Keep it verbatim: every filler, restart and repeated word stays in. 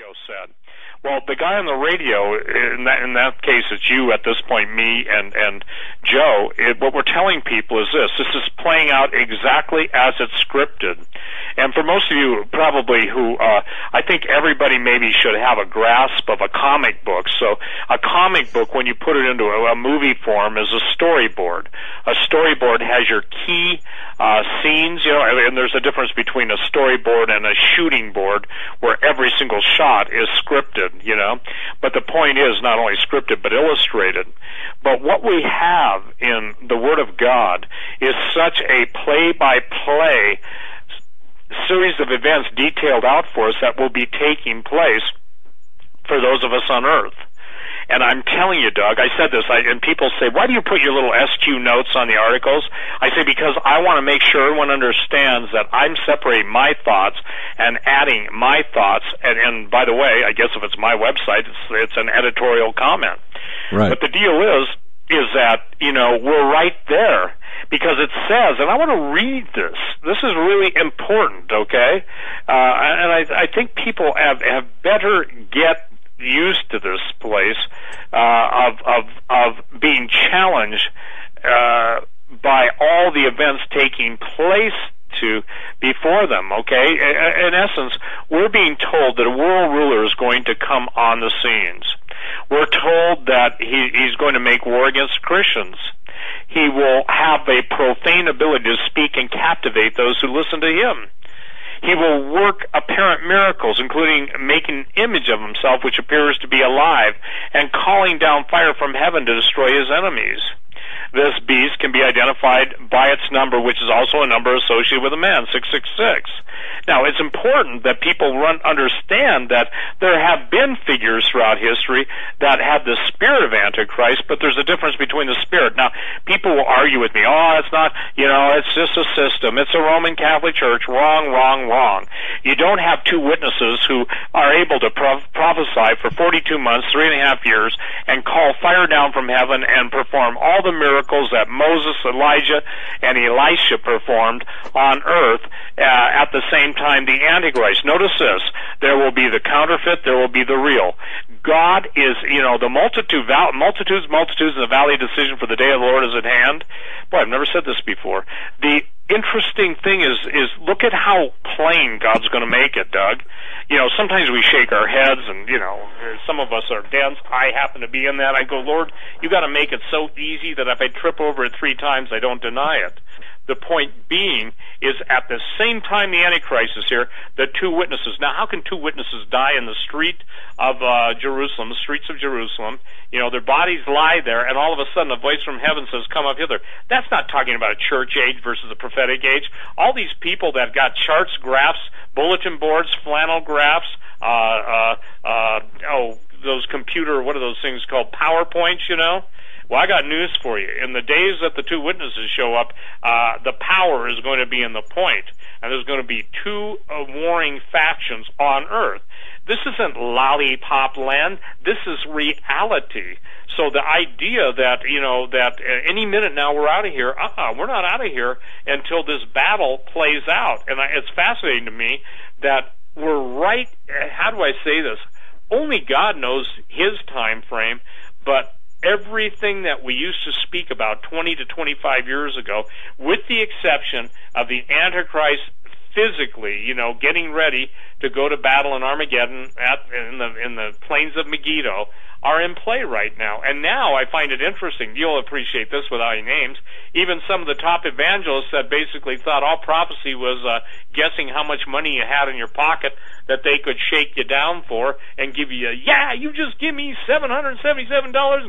radio said. Well, the guy on the radio, in that, in that case, it's you at this point, me and, and Joe, it, what we're telling people is this. This is playing out exactly as it's scripted. And for most of you, probably who, uh, I think everybody maybe should have a grasp of a comic book. So a comic book, when you put it into a, a movie form, is a storyboard. A storyboard has your key uh, scenes, you know, and there's a difference between a storyboard and a shooting board where every single shot is scripted, you know. But the point is not only scripted but illustrated. But what we have in the Word of God is such a play-by-play series of events detailed out for us that will be taking place for those of us on earth. And I'm telling you, Doug, I said this, I, and people say, why do you put your little S Q notes on the articles? I say, because I want to make sure everyone understands that I'm separating my thoughts and adding my thoughts. And, and by the way, I guess if it's my website, it's, it's an editorial comment. Right. But the deal is, is that, you know, we're right there. Because it says, and I want to read this. This is really important, okay? Uh, and I, I think people have, have better get used to this place uh, of of of being challenged uh, by all the events taking place to before them. Okay, in essence, we're being told that a world ruler is going to come on the scenes. We're told that he, he's going to make war against Christians. He will have a profane ability to speak and captivate those who listen to him. He will work apparent miracles, including making an image of himself which appears to be alive and calling down fire from heaven to destroy his enemies. This beast can be identified by its number, which is also a number associated with a man, six six six. Now, it's important that people run, understand that there have been figures throughout history that had the spirit of Antichrist, but there's a difference between the spirit. Now, people will argue with me, oh, it's not, you know, it's just a system. It's a Roman Catholic Church. Wrong, wrong, wrong. You don't have two witnesses who are able to pro- prophesy for forty-two months, three and a half years, and call fire down from heaven and perform all the miracles that Moses, Elijah, and Elisha performed on earth uh, at the same time the Antichrist. Notice this. There will be the counterfeit, there will be the real. God is, you know, the multitude, val- multitudes, multitudes in the valley of decision, for the day of the Lord is at hand. Boy, I've never said this before. The interesting thing is, is look at how plain God's going to make it, Doug. You know, sometimes we shake our heads, and, you know, some of us are dense. I happen to be in that. I go, Lord, you got to make it so easy that if I trip over it three times, I don't deny it. The point being is at the same time the Antichrist is here, the two witnesses. Now, how can two witnesses die in the street of uh, Jerusalem, the streets of Jerusalem? You know, their bodies lie there, and all of a sudden a voice from heaven says, come up hither. That's not talking about a church age versus a prophetic age. All these people that got charts, graphs, bulletin boards, flannel graphs, uh, uh, uh, oh, those computer, what are those things called, PowerPoints, you know? Well, I got news for you. In the days that the two witnesses show up, uh, the power is going to be in the point, and there's going to be two uh, warring factions on earth. This isn't lollipop land. This is reality. So the idea that, you know, that any minute now we're out of here, uh-uh, we're not out of here until this battle plays out. And I, it's fascinating to me that we're right, how do I say this? Only God knows his time frame, but everything that we used to speak about twenty to twenty-five years ago, with the exception of the Antichrist physically, you know, getting ready to go to battle in Armageddon at, in the in the plains of Megiddo, are in play right now. And now I find it interesting. You'll appreciate this without any names. Even some of the top evangelists that basically thought all prophecy was uh, guessing how much money you had in your pocket that they could shake you down for and give you a, yeah, you just give me seven hundred seventy-seven dollars